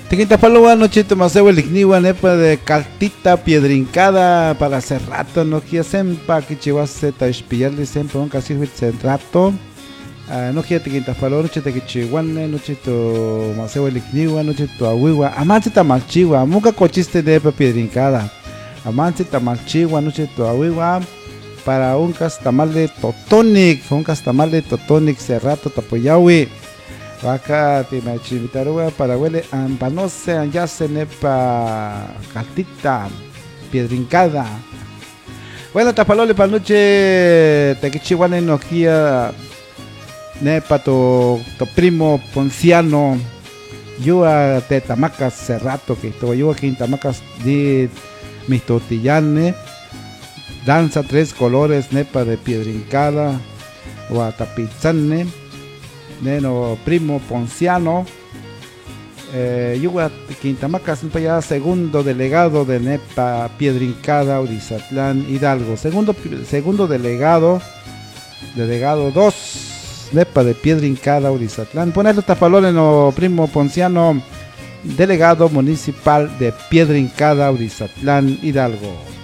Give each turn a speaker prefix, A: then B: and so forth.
A: Tiquita paloma noche tomaseo el igniwa nepa de caltita piedrincada para hacer rato no quiero sempa que chivas se ta espillarle siempre un casi hace rato no quiero tiquita paloma noche te que chihuane noche to maseo el igniwa noche to ahuiwa amante tamalchiwa muca cochiste de piedrincada amante tamalchiwa noche to ahuiwa para un castamal de totonic se rato tapoyawi Acá te me chivitaruga para huele ampanose ya se nepa caltita piedrincada. Bueno, tapalole para noche te que chihuane noquia nepa tu primo Ponciano. Yo a te tamacas cerrato que estoy yo aquí en tamacas de mis tortillanes. Danza tres colores nepa de piedrincada o a tapizane. Neno primo Ponciano, Yuga Quintamacas, ya segundo delegado de Nepa Piedrincada, Urizatlán, Hidalgo. Segundo delegado 2, Nepa de Piedrincada, Urizatlán. Ponerlo tapalón en o primo Ponciano, delegado municipal de Piedrincada, Urizatlán, Hidalgo.